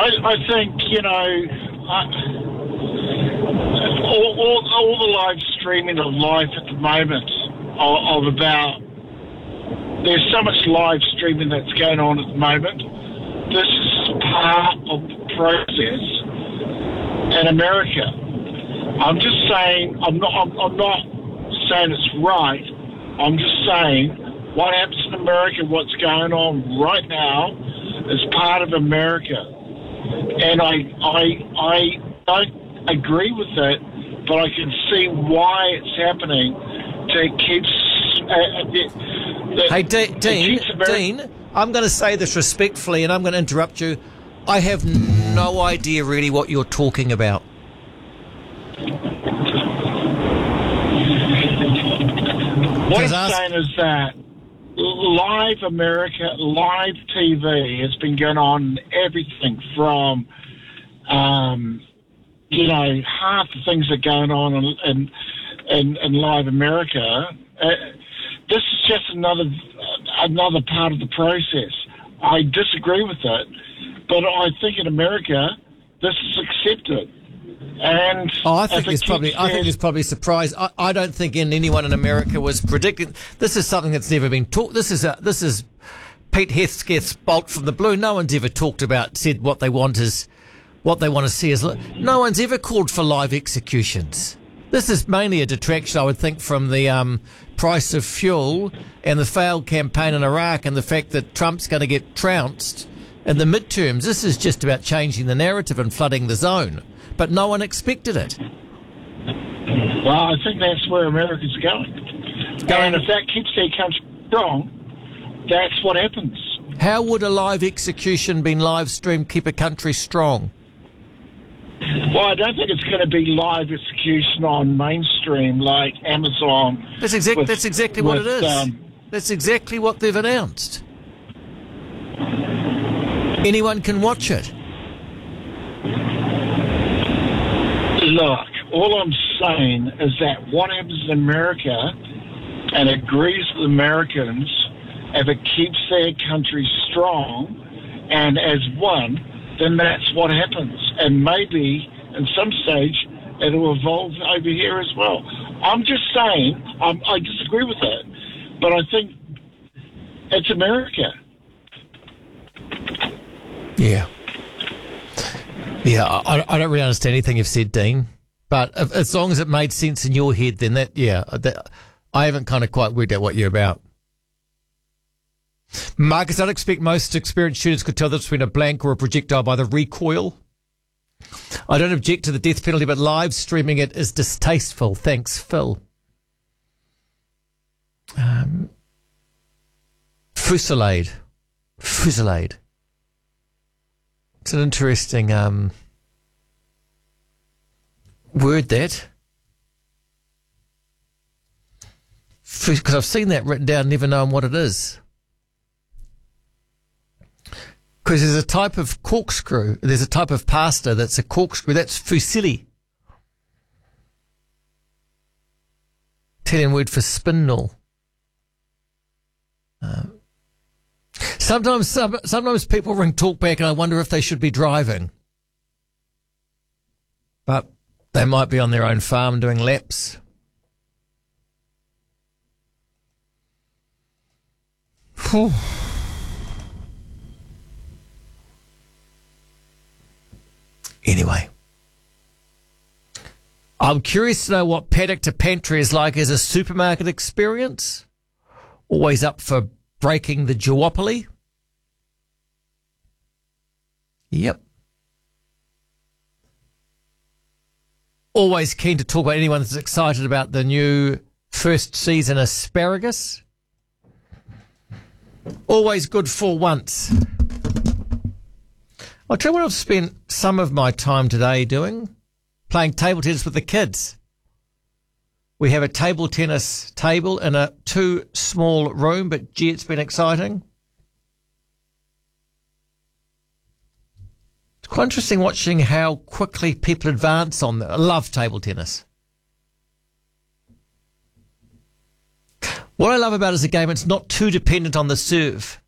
I think, all the live streaming of life at the moment there's so much live streaming that's going on at the moment. This is part of the process in America. I'm just saying, I'm not saying it's right. I'm just saying what happens in America, what's going on right now, is part of America. And I don't agree with it, but I can see why it's happening to keep... Hey, Dean, I'm going to say this respectfully, and I'm going to interrupt you. I have no idea really what you're talking about. What I'm saying is that live America, live TV has been going on everything from, half the things that are going on in live America. This is just another part of the process. I disagree with it, but I think in America this is accepted. And I think there's probably a surprise. I don't think anyone in America was predicting. This is something that's never been talked. This is Pete Hegseth's bolt from the blue. No one's ever said what they want to see as. No one's ever called for live executions. This is mainly a detraction, I would think, from the price of fuel and the failed campaign in Iraq and the fact that Trump's going to get trounced in the midterms. This is just about changing the narrative and flooding the zone. But no one expected it. Well, I think that's where America's going. And if that keeps their country strong, that's what happens. How would a live execution being live streamed keep a country strong? Well, I don't think it's going to be live execution on mainstream like Amazon. That's exactly what it is. That's exactly what they've announced. Anyone can watch it. Look, all I'm saying is that what happens in America, and agrees with Americans, if it keeps their country strong and as one, then that's what happens. And maybe, in some stage, it'll evolve over here as well. I'm just saying, I disagree with that, but I think it's America. Yeah. Yeah, I don't really understand anything you've said, Dean. But as long as it made sense in your head, then I haven't kind of quite worked out what you're about. Marcus, I'd expect most experienced shooters could tell the difference between a blank or a projectile by the recoil. I don't object to the death penalty, but live streaming it is distasteful. Thanks, Phil. Fusillade. It's an interesting word, that. Because I've seen that written down, never known what it is. Because there's a type of corkscrew, there's a type of pasta that's a corkscrew, that's fusilli. Italian word for spindle. Sometimes people ring talkback and I wonder if they should be driving. But they might be on their own farm doing laps. Whew. Anyway, I'm curious to know what paddock to pantry is like as a supermarket experience. Always up for breaking the duopoly. Yep. Always keen to talk about anyone that's excited about the new first season asparagus. Always good for once. I'll tell you what I've spent some of my time today doing. Playing table tennis with the kids. We have a table tennis table in a too small room, but gee, it's been exciting. It's quite interesting watching how quickly people advance on I love table tennis. What I love about it as a game, it's not too dependent on the serve.